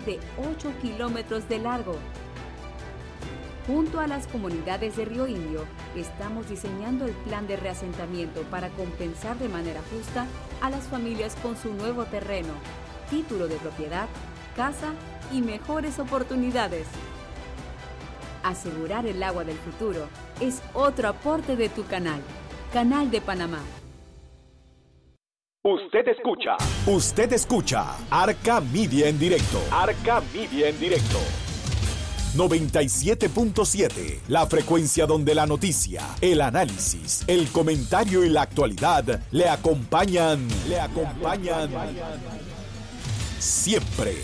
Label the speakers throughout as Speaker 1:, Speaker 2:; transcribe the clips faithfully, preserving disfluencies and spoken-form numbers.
Speaker 1: de ocho kilómetros de largo. Junto a las comunidades de Río Indio, estamos diseñando el plan de reasentamiento para compensar de manera justa a las familias con su nuevo terreno, título de propiedad, casa y mejores oportunidades. Asegurar el agua del futuro es otro aporte de tu canal, Canal de Panamá.
Speaker 2: Usted escucha. Usted escucha Arca Media en directo. Arca Media en directo. noventa y siete punto siete, la frecuencia donde la noticia, el análisis, el comentario y la actualidad le acompañan, le acompañan siempre.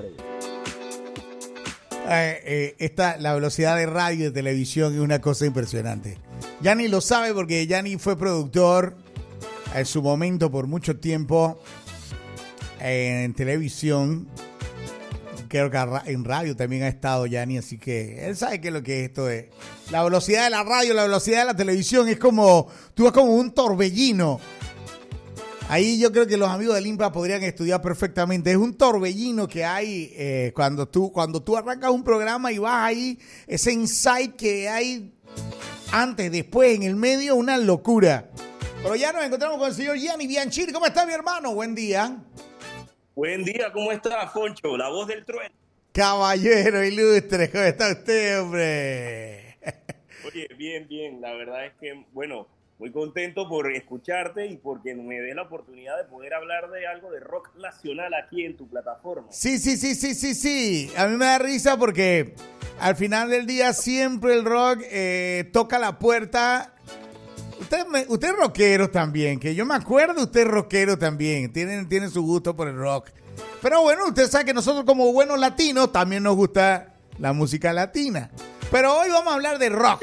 Speaker 3: Eh, eh, esta, la velocidad de radio y de televisión es una cosa impresionante. Yanni lo sabe porque Yanni fue productor en su momento por mucho tiempo en televisión. Creo que en radio también ha estado Yanni, así que él sabe qué es lo que esto es. La velocidad de la radio, la velocidad de la televisión es como, tú vas como un torbellino. Ahí yo creo que los amigos del INPA podrían estudiar perfectamente. Es un torbellino que hay eh, cuando tú cuando tú arrancas un programa y vas ahí, ese insight que hay antes, después, en el medio, una locura. Pero ya nos encontramos con el señor Yanni Bianchini. ¿Cómo está, mi hermano? Buen día.
Speaker 4: Buen día, ¿cómo está, Foncho? La voz del trueno.
Speaker 3: Caballero ilustre, ¿cómo está usted, hombre?
Speaker 4: Oye, bien, bien. La verdad es que, bueno, muy contento por escucharte y porque me des la oportunidad de poder hablar de algo de rock nacional aquí en tu plataforma.
Speaker 3: Sí, sí, sí, sí, sí, sí. A mí me da risa porque al final del día siempre el rock eh, toca la puerta. Usted, me, usted es rockero también, que yo me acuerdo, usted es rockero también, tiene, tiene su gusto por el rock. Pero bueno, usted sabe que nosotros como buenos latinos también nos gusta la música latina. Pero hoy vamos a hablar de rock.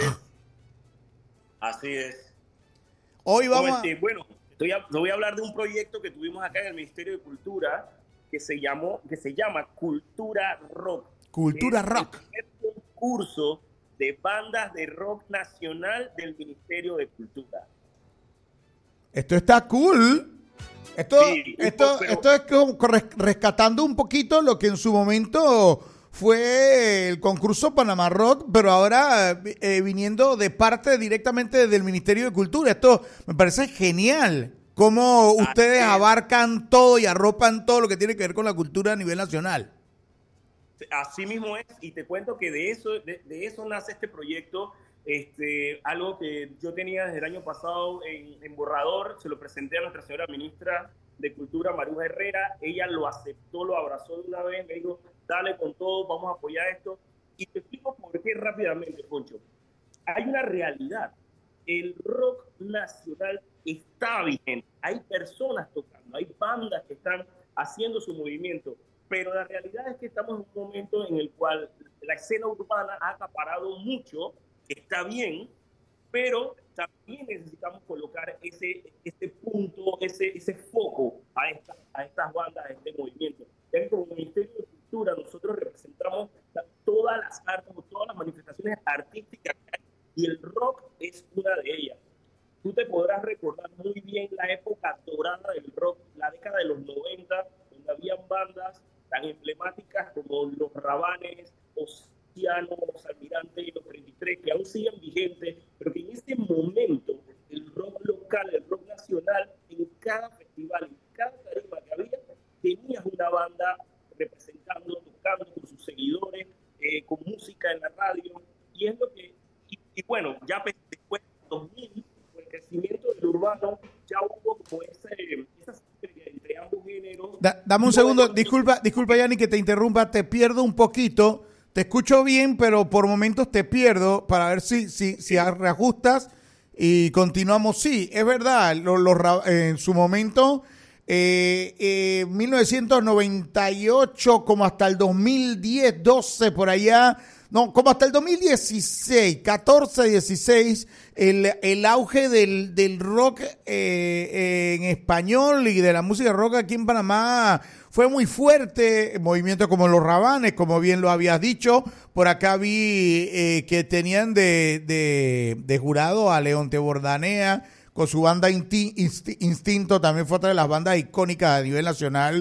Speaker 4: Así es.
Speaker 3: Hoy vamos a...
Speaker 4: Bueno, estoy a, voy a hablar de un proyecto que tuvimos acá en el Ministerio de Cultura que se, llamó, que se llama Cultura Rock.
Speaker 3: Cultura Rock.
Speaker 4: Es un concurso de bandas de rock nacional del Ministerio de Cultura.
Speaker 3: Esto está cool. Esto,
Speaker 4: Sí,
Speaker 3: esto,
Speaker 4: pero...
Speaker 3: esto es como rescatando un poquito lo que en su momento fue el concurso Panamá Rock, pero ahora eh, viniendo de parte directamente del Ministerio de Cultura. Esto me parece genial. Cómo ustedes abarcan todo y arropan todo lo que tiene que ver con la cultura a nivel nacional.
Speaker 4: Así mismo es, y te cuento que de eso, de, de eso nace este proyecto, este, algo que yo tenía desde el año pasado en, en borrador, se lo presenté a nuestra señora ministra de Cultura, Maruja Herrera, ella lo aceptó, lo abrazó de una vez, me dijo, dale con todo, vamos a apoyar esto, y te explico por qué rápidamente, Poncho. Hay una realidad, el rock nacional está vigente, hay personas tocando, hay bandas que están haciendo su movimiento, pero la realidad es que estamos en un momento en el cual la escena urbana ha acaparado mucho, está bien, pero también necesitamos colocar ese, ese punto, ese, ese foco a, esta, a estas bandas, a este movimiento. Ya que como Ministerio de Cultura nosotros representamos todas las artes, todas las manifestaciones artísticas que hay, y el rock es una de ellas. Tú te podrás recordar muy bien la época dorada del rock, la década de los noventa, donde habían bandas tan emblemáticas como Los Rabanes, Oceano, Los Almirantes y Los treinta y tres, que aún siguen vigentes, pero que en ese momento el rock local, el rock nacional, en cada festival, en cada tarima que había, tenías una banda representando, tocando con sus seguidores, eh, con música en la radio, y es lo que, y, y bueno, ya después de dos mil, con el crecimiento del urbano, ya hubo como ese, esa entre ambos géneros.
Speaker 3: Da, dame un segundo, disculpa, disculpa Yanni que te interrumpa, te pierdo un poquito, te escucho bien, pero por momentos te pierdo para ver si, si, si reajustas y continuamos. Sí, es verdad, lo, lo, en su momento, eh, eh, mil novecientos noventa y ocho como hasta el dos mil diez, doce por allá, no, como hasta el dos mil dieciséis, catorce, dieciséis, el, el auge del, del rock eh, eh, en español y de la música rock aquí en Panamá fue muy fuerte. Movimientos como Los Rabanes, como bien lo habías dicho. Por acá vi eh, que tenían de, de, de jurado a Leonte Bordanea con su banda Inti, Insti, Instinto, también fue otra de las bandas icónicas a nivel nacional.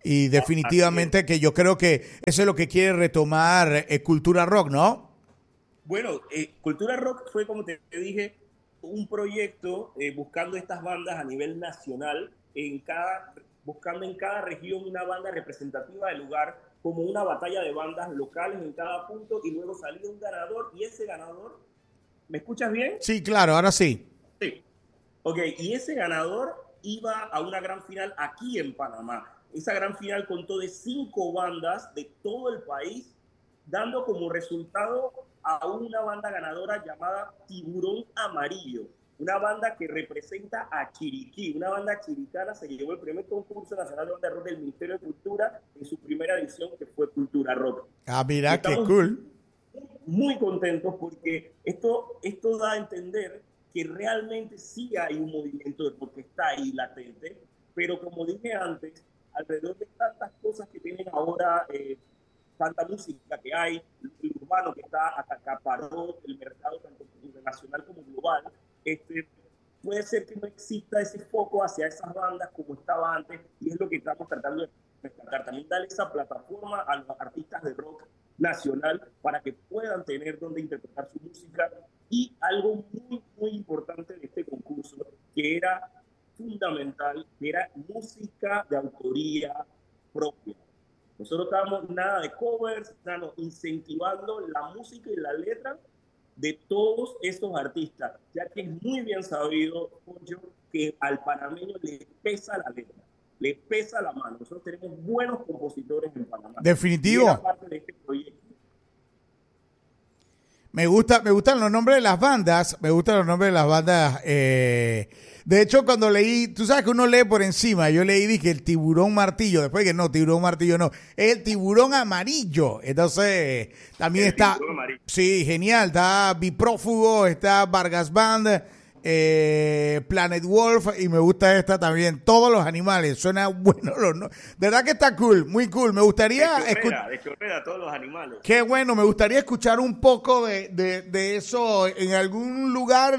Speaker 3: Y definitivamente que yo creo que eso es lo que quiere retomar eh, Cultura Rock, ¿no?
Speaker 4: Bueno, eh, Cultura Rock fue, como te dije, un proyecto eh, buscando estas bandas a nivel nacional, en cada, buscando en cada región una banda representativa del lugar, como una batalla de bandas locales en cada punto, y luego salía un ganador, y ese ganador, ¿me escuchas bien?
Speaker 3: Sí, claro, ahora sí.
Speaker 4: Sí. Ok, y ese ganador iba a una gran final aquí en Panamá. Esa gran final contó de cinco bandas de todo el país, dando como resultado a una banda ganadora llamada Tiburón Amarillo, una banda que representa a Chiriquí, una banda chiricana. Se llevó el primer concurso nacional de banda rock del Ministerio de Cultura en su primera edición, que fue Cultura Rock.
Speaker 3: Ah, mira, qué cool.
Speaker 4: Muy contentos porque esto, esto da a entender que realmente sí hay un movimiento de rock que está ahí latente, pero como dije antes, alrededor de tantas cosas que tienen ahora, eh, tanta música que hay, el urbano que está acaparó el mercado tanto internacional como global, este, puede ser que no exista ese foco hacia esas bandas como estaba antes, y es lo que estamos tratando de rescatar. También darle esa plataforma a los artistas de rock nacional para que puedan tener donde interpretar su música. Y algo muy, muy importante de este concurso, que era fundamental, que era música de autoría propia. Nosotros estábamos nada de covers, nada, incentivando la música y la letra de todos estos artistas, ya que es muy bien sabido, Poncho, que al panameño le pesa la letra, le pesa la mano. Nosotros tenemos buenos compositores en Panamá.
Speaker 3: Definitivo.
Speaker 4: Y era parte de este proyecto.
Speaker 3: Me gusta, me gustan los nombres de las bandas, me gustan los nombres de las bandas. Eh, de hecho, cuando leí, tú sabes que uno lee por encima, yo leí, dije, el Tiburón Martillo, después que no, Tiburón Martillo no, es el Tiburón Amarillo. Entonces, también el está, sí, genial, está Biprófugo, está Vargas Band, eh, Planet Wolf, y me gusta esta también, todos los animales, suena bueno, los no, de verdad que está cool, muy cool, me gustaría
Speaker 4: escuchar, de chorrera, todos los animales.
Speaker 3: Qué bueno, me gustaría escuchar un poco de, de, de eso en algún lugar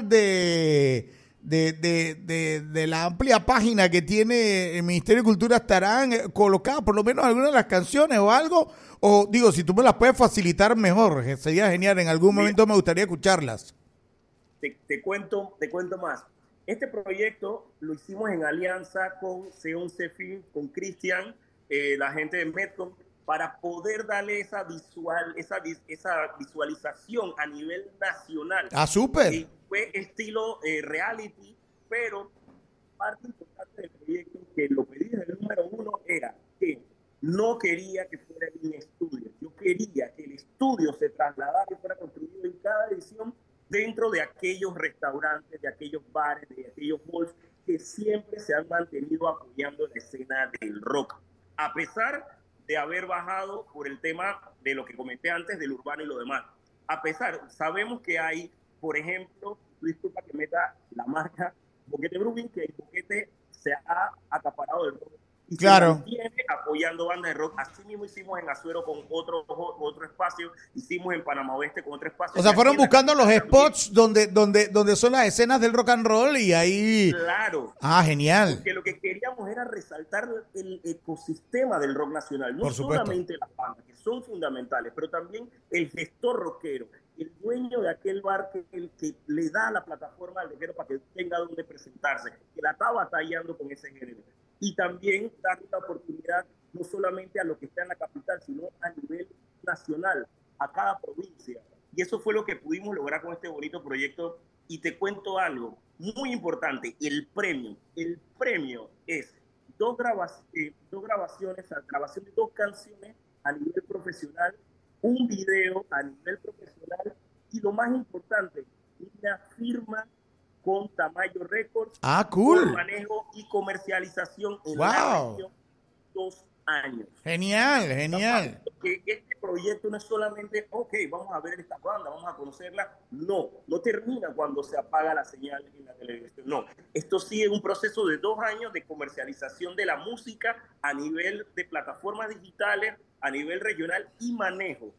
Speaker 3: de, de, de, de, de la amplia página que tiene el Ministerio de Cultura. Estarán colocadas por lo menos algunas de las canciones o algo, o digo, si tú me las puedes facilitar mejor, sería genial, en algún momento Mira. me gustaría escucharlas.
Speaker 4: Te, te, cuento, te cuento más. Este proyecto lo hicimos en alianza con C once Film, con Cristian, eh, la gente de Medcom, para poder darle esa visual, esa, esa visualización a nivel nacional.
Speaker 3: ¡Ah, súper!
Speaker 4: Y fue estilo eh, reality, pero parte importante del proyecto, que lo pedí desde el número uno, era que no quería que fuera en un estudio. Yo quería que el estudio se trasladara y fuera construido en cada edición dentro de aquellos restaurantes, de aquellos bares, de aquellos malls que siempre se han mantenido apoyando la escena del rock, a pesar de haber bajado por el tema de lo que comenté antes, del urbano y lo demás. A pesar, sabemos que hay, por ejemplo, disculpa que meta la marca Boquete Brewing, que el Boquete se ha acaparado del rock y claro. se mantiene apoyando bandas de rock. Así mismo hicimos en Azuero con otro, otro espacio, hicimos en Panamá Oeste con otro espacio.
Speaker 3: O sea, fueron buscando los spots donde, donde, donde son las escenas del rock and roll y ahí...
Speaker 4: Claro.
Speaker 3: Ah, genial.
Speaker 4: Porque lo que queríamos era resaltar el ecosistema del rock nacional. No
Speaker 3: Por supuesto.
Speaker 4: solamente las bandas, que son fundamentales, pero también el gestor rockero, el dueño de aquel bar que, el que le da la plataforma al rockero para que tenga donde presentarse, que la está batallando con ese género. Y también dar la oportunidad no solamente a lo que está en la capital, sino a nivel nacional, a cada provincia. Y eso fue lo que pudimos lograr con este bonito proyecto. Y te cuento algo muy importante, el premio. El premio es dos, grabas, eh, dos grabaciones, la grabación de dos canciones a nivel profesional, un video a nivel profesional y lo más importante, una firma con Tamayo Records.
Speaker 3: Ah, cool.
Speaker 4: Por manejo y comercialización en
Speaker 3: wow.
Speaker 4: la región, dos años.
Speaker 3: Genial, genial.
Speaker 4: Que este proyecto no es solamente, ok, vamos a ver esta banda, vamos a conocerla. No, no termina cuando se apaga la señal en la televisión. No, esto sigue un proceso de dos años de comercialización de la música a nivel de plataformas digitales, a nivel regional y manejo.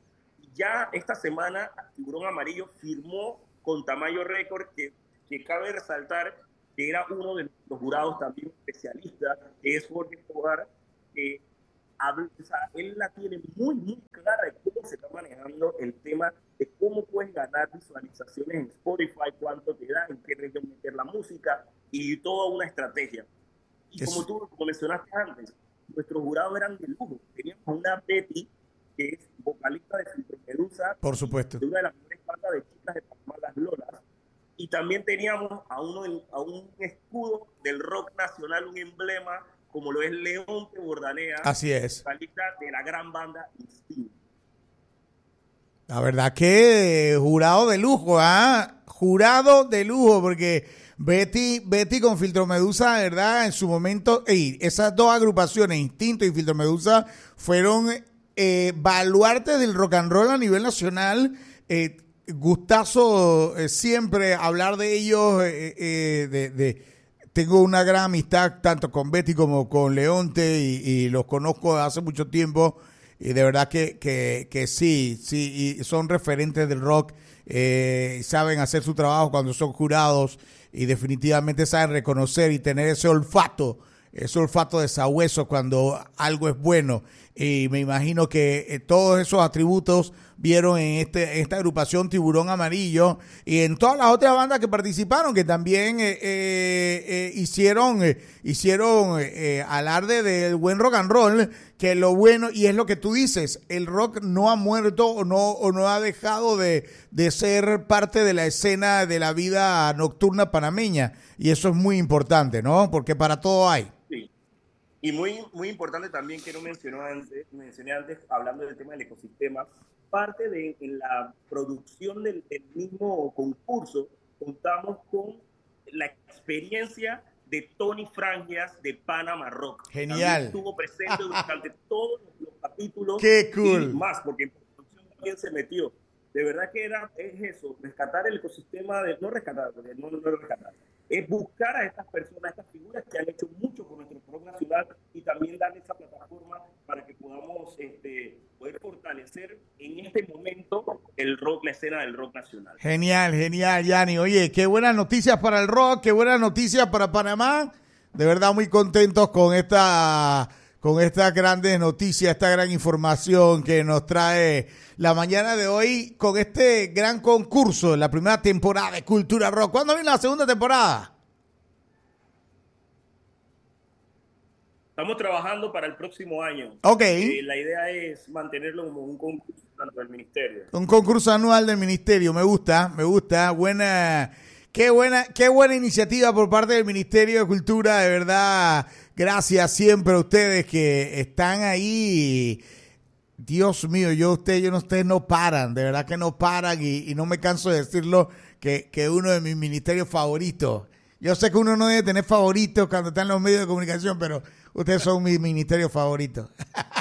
Speaker 4: Ya esta semana Tiburón Amarillo firmó con Tamayo Records, que que cabe resaltar que era uno de los jurados también especialistas, que es Jorge Escobar, que o sea, él la tiene muy, muy clara de cómo se está manejando el tema de cómo puedes ganar visualizaciones en Spotify, cuánto te da, en qué región meter la música y toda una estrategia. Y como tú como mencionaste antes, nuestros jurados eran de lujo. Teníamos una Betty, que es vocalista de Filtro Medusa,
Speaker 3: por supuesto,
Speaker 4: de una de las mejores bandas de chicas de Panamá, Las Lolas. Y también teníamos a, uno, a un escudo del rock nacional, un emblema, como lo es Leonte Bordanea.
Speaker 3: Así es.
Speaker 4: Vocalista de la gran banda Instinto.
Speaker 3: La verdad que jurado de lujo, ¿ah? ¿eh? Jurado de lujo, porque Betty, Betty con Filtro Medusa, ¿verdad? En su momento, ey, esas dos agrupaciones, Instinto y Filtro Medusa, fueron eh, baluartes del rock and roll a nivel nacional. Eh, gustazo eh, siempre hablar de ellos, eh, eh, de, de tengo una gran amistad tanto con Betty como con Leonte y, y los conozco de hace mucho tiempo y de verdad que, que, que sí, sí, y son referentes del rock, eh, saben hacer su trabajo cuando son jurados y definitivamente saben reconocer y tener ese olfato, ese olfato de sabueso cuando algo es bueno. Y me imagino que eh, todos esos atributos vieron en este en esta agrupación Tiburón Amarillo y en todas las otras bandas que participaron, que también eh, eh, eh, hicieron eh, hicieron eh, alarde del buen rock and roll, que lo bueno, y es lo que tú dices, el rock no ha muerto o no o no ha dejado de, de ser parte de la escena de la vida nocturna panameña, y eso es muy importante, ¿no? Porque para todo hay.
Speaker 4: Y muy, muy importante también que no mencionó antes, mencioné antes, hablando del tema del ecosistema, parte de en la producción del, del mismo concurso, contamos con la experiencia de Tony Frangias de Panama Rock.
Speaker 3: Genial.
Speaker 4: También estuvo presente durante todos los capítulos.
Speaker 3: ¡Qué cool!
Speaker 4: Y más, porque en producción también se metió. De verdad que era, es eso, rescatar el ecosistema, de, no rescatar, porque no, no es rescatar, es buscar a estas personas, a estas figuras que han hecho mucho por nuestro rock nacional y también darle esa plataforma para que podamos este, poder fortalecer en este momento el rock, la escena del rock nacional.
Speaker 3: Genial, genial, Yanni. Oye, qué buenas noticias para el rock, qué buenas noticias para Panamá. De verdad muy contentos con esta... con estas grandes noticias, esta gran información que nos trae la mañana de hoy con este gran concurso, la primera temporada de Cultura Rock. ¿Cuándo viene la segunda temporada?
Speaker 4: Estamos trabajando para el próximo año.
Speaker 3: Ok.
Speaker 4: Eh, la idea es mantenerlo como un concurso del ministerio.
Speaker 3: Un concurso anual del ministerio, me gusta, me gusta, buena... Qué buena, qué buena iniciativa por parte del Ministerio de Cultura, de verdad. Gracias siempre a ustedes que están ahí. Dios mío, yo ustedes, yo no, ustedes no paran, de verdad que no paran y, y no me canso de decirlo que, que uno de mis ministerios favoritos. Yo sé que uno no debe tener favoritos cuando está en los medios de comunicación, pero ustedes son mis ministerios favoritos.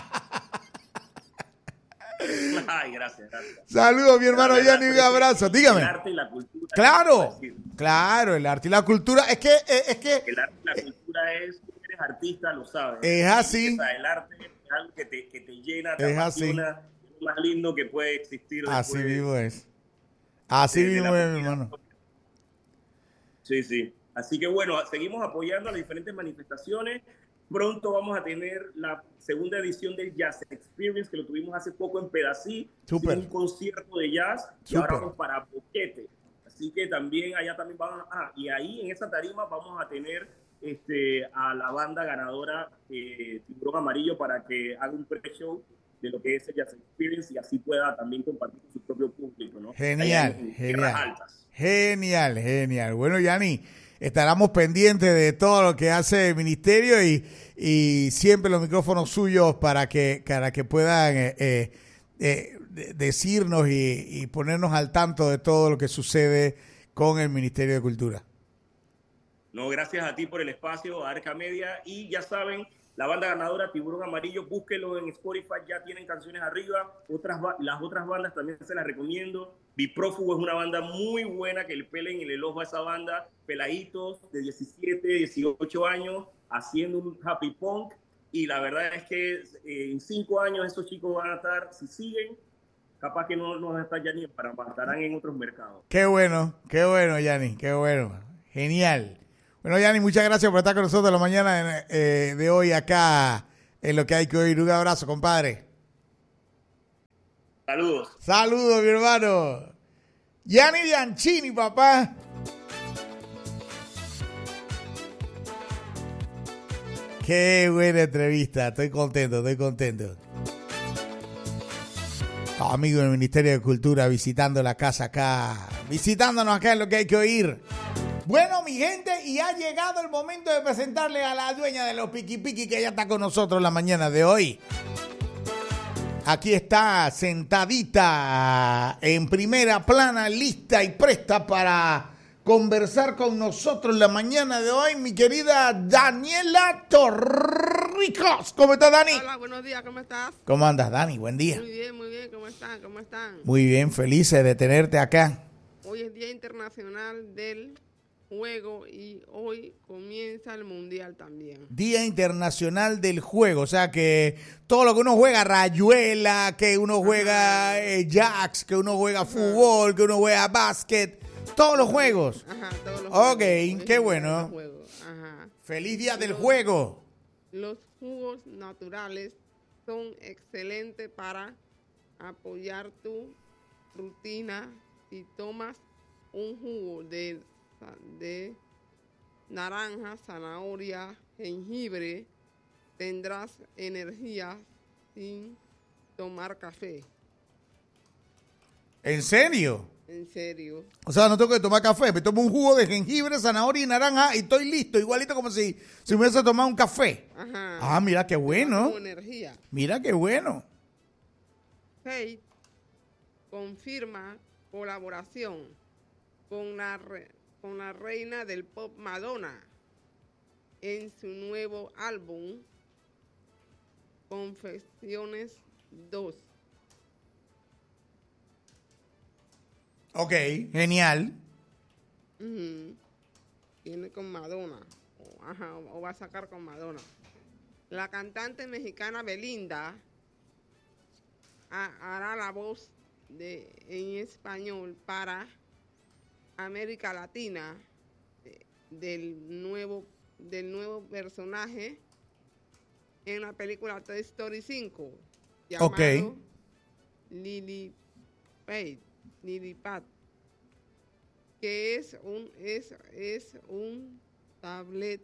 Speaker 4: Ay, gracias, gracias.
Speaker 3: Saludos, mi hermano Yanni, un abrazo. Dígame.
Speaker 4: El arte y la cultura.
Speaker 3: Claro, claro, el arte y la cultura. Es que, es que.
Speaker 4: El arte y la cultura es, tú eres artista, lo sabes.
Speaker 3: Es así.
Speaker 4: O sea, el arte es algo que te, que te llena, te
Speaker 3: es
Speaker 4: apasiona,
Speaker 3: así.
Speaker 4: es lo más lindo que puede existir.
Speaker 3: Así mismo es. Así
Speaker 4: de,
Speaker 3: mismo
Speaker 4: de
Speaker 3: es, mi hermano.
Speaker 4: Sí, sí. Así que bueno, seguimos apoyando a las diferentes manifestaciones. Pronto vamos a tener la segunda edición del Jazz Experience, que lo tuvimos hace poco en Pedací.
Speaker 3: Súper.
Speaker 4: Un concierto de jazz. Y
Speaker 3: Súper.
Speaker 4: ahora vamos para Boquete. Así que también allá también van a... Ah, y ahí en esa tarima vamos a tener este, a la banda ganadora eh, Tiburón Amarillo para que haga un pre-show de lo que es el Jazz Experience y así pueda también compartir con su propio público, ¿no?
Speaker 3: Genial,
Speaker 4: en, en
Speaker 3: genial.
Speaker 4: Altas.
Speaker 3: Genial, genial. Bueno, Yanni, estaremos pendientes de todo lo que hace el ministerio y, y siempre los micrófonos suyos para que, para que puedan eh, eh, eh, decirnos y, y ponernos al tanto de todo lo que sucede con el Ministerio de Cultura.
Speaker 4: No, gracias a ti por el espacio, a Arca Media, y ya saben, la banda ganadora Tiburón Amarillo, búsquelo en Spotify, ya tienen canciones arriba, otras las otras bandas también se las recomiendo. Biprófugo es una banda muy buena, que le pelen el ojo a esa banda, peladitos de diecisiete, dieciocho años, haciendo un happy punk, y la verdad es que eh, en cinco años esos chicos van a estar, si siguen, capaz que no, no van a estar ya ni en Panamá, estarán en otros mercados.
Speaker 3: Qué bueno, qué bueno, Yanni, qué bueno, genial. Bueno, Yanni, muchas gracias por estar con nosotros la mañana eh, de hoy acá, en lo que hay que oír. Un abrazo, compadre.
Speaker 4: Saludos.
Speaker 3: Saludos, mi hermano. Gianni Bianchini, papá. Qué buena entrevista. Estoy contento, estoy contento. Oh, amigo del Ministerio de Cultura visitando la casa acá. Visitándonos acá en lo que hay que oír. Bueno, mi gente, y ha llegado el momento de presentarle a la dueña de los Piqui Piqui que ya está con nosotros la mañana de hoy. Aquí está sentadita en primera plana, lista y presta para conversar con nosotros la mañana de hoy, mi querida Daniela Torricos. ¿Cómo estás, Dani?
Speaker 5: Hola, buenos días, ¿cómo estás?
Speaker 3: ¿Cómo andas, Dani? Buen día.
Speaker 5: Muy bien, muy bien, ¿cómo están? ¿Cómo están?
Speaker 3: Muy bien, felices de tenerte acá.
Speaker 5: Hoy es Día Internacional del Juego y hoy comienza el Mundial también.
Speaker 3: Día Internacional del Juego, o sea que todo lo que uno juega, rayuela, que uno juega eh, jacks, que uno juega Ajá. fútbol, que uno juega básquet, todos los juegos.
Speaker 5: Ajá, todos los
Speaker 3: Ok,
Speaker 5: juegos.
Speaker 3: qué bueno.
Speaker 5: Ajá.
Speaker 3: Feliz Día del
Speaker 5: los,
Speaker 3: Juego.
Speaker 5: Los jugos naturales son excelentes para apoyar tu rutina. Si tomas un jugo de de naranja, zanahoria, jengibre, tendrás energía sin tomar café.
Speaker 3: ¿En serio?
Speaker 5: En serio.
Speaker 3: O sea, no tengo que tomar café, me tomo un jugo de jengibre, zanahoria y naranja y estoy listo, igualito como si, si me hubiese tomado un café.
Speaker 5: Ajá.
Speaker 3: Ah, mira qué bueno.
Speaker 5: Con energía.
Speaker 3: Mira qué bueno.
Speaker 5: Faith confirma colaboración con la re con la reina del pop Madonna en su nuevo álbum Confesiones dos.
Speaker 3: Ok, genial.
Speaker 5: Uh-huh. Tiene con Madonna, o, ajá, o va a sacar con Madonna. La cantante mexicana Belinda ha, hará la voz de, en español para América Latina de, del nuevo del nuevo personaje en la película Toy Story cinco llamado
Speaker 3: okay.
Speaker 5: Lily Pad, Lily Pad, que es un es es un tablet.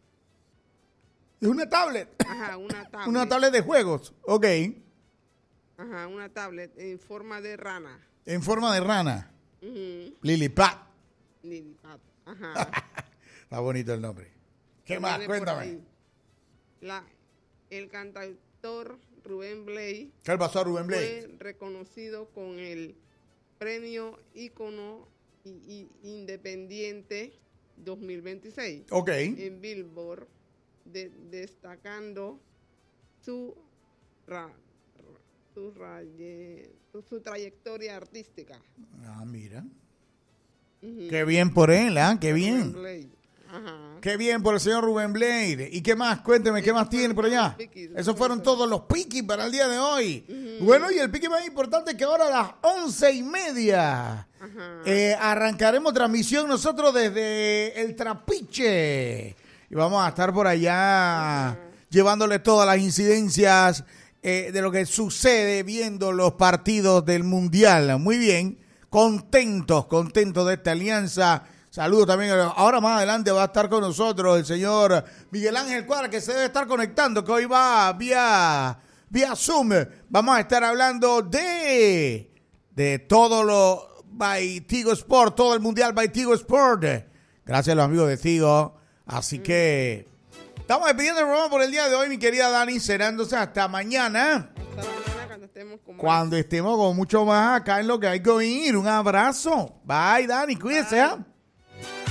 Speaker 3: Es una tablet.
Speaker 5: Ajá, una tablet.
Speaker 3: Una tablet de juegos. Ok.
Speaker 5: Ajá, una tablet en forma de rana.
Speaker 3: En forma de rana.
Speaker 5: Uh-huh.
Speaker 3: Lilliput.
Speaker 5: Lilliput, ajá.
Speaker 3: Está bonito el nombre. ¿Qué más? Cuéntame.
Speaker 5: La, el cantautor Rubén Blades.
Speaker 3: ¿Qué le pasó a Rubén Blades?
Speaker 5: Fue reconocido con el premio Ícono y, y Independiente dos mil veintiséis.
Speaker 3: Ok.
Speaker 5: En Billboard, de, destacando su ra, Su, raye, su, su trayectoria artística.
Speaker 3: Ah, mira.
Speaker 5: Uh-huh.
Speaker 3: Qué bien por él, ¿ah? ¿eh? Qué bien.
Speaker 5: Ajá.
Speaker 3: Qué bien por el señor Rubén Blades. ¿Y qué más? Cuénteme, ¿qué más tiene por allá? Piquis, Esos fueron todos los piquis para el día de hoy. Uh-huh. Bueno, y el piqui más importante es que ahora a las once y media eh, arrancaremos transmisión nosotros desde el Trapiche. Y vamos a estar por allá uh-huh. llevándole todas las incidencias Eh, de lo que sucede viendo los partidos del Mundial. Muy bien, contentos, contentos de esta alianza. Saludos también. Ahora más adelante va a estar con nosotros el señor Miguel Ángel Cuadra, que se debe estar conectando, que hoy va vía, vía Zoom. Vamos a estar hablando de, de todo lo by Tigo Sport, todo el Mundial by Tigo Sport. Gracias a los amigos de Tigo. Así que estamos despidiendo el programa por el día de hoy, mi querida Dani, cenándose hasta mañana.
Speaker 5: Hasta mañana cuando estemos con
Speaker 3: Cuando
Speaker 5: más.
Speaker 3: estemos con mucho más acá en lo que hay que oír. Un abrazo. Bye, Dani, cuídese. ¿eh?